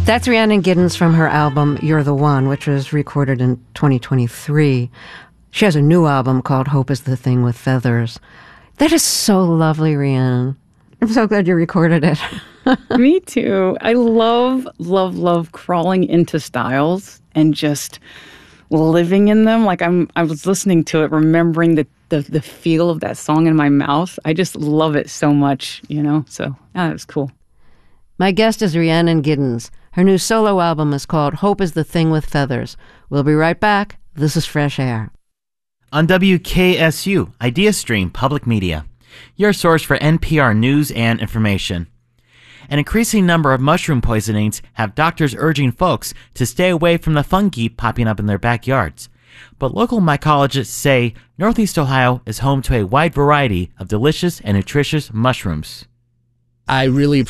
That's Rhiannon Giddens from her album You're the One, which was recorded in 2023. She has a new album called Hope is the Thing with Feathers. That is so lovely, Rhiannon. I'm so glad you recorded it. Me too. I love, love, love crawling into styles and just living in them. Like I was listening to it, remembering the feel of that song in my mouth. I just love it so much, So it was cool. My guest is Rhiannon Giddens. Her new solo album is called Hope is the Thing with Feathers. We'll be right back. This is Fresh Air. On WKSU, IdeaStream Public Media, your source for NPR news and information. An increasing number of mushroom poisonings have doctors urging folks to stay away from the fungi popping up in their backyards. But local mycologists say Northeast Ohio is home to a wide variety of delicious and nutritious mushrooms. I really